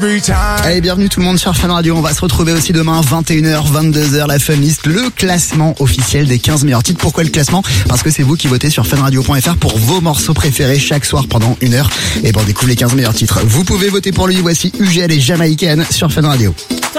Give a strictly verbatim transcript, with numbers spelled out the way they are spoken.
Allez, bienvenue tout le monde sur Fun Radio. On va se retrouver aussi demain, vingt et une heures, vingt-deux heures, la Fun List, le classement officiel des quinze meilleurs titres. Pourquoi le classement? Parce que c'est vous qui votez sur funradio point f r pour vos morceaux préférés chaque soir pendant une heure. Et bon, on découvre les quinze meilleurs titres. Vous pouvez voter pour lui. Voici U G L et Jamaïcaine sur Fun Radio.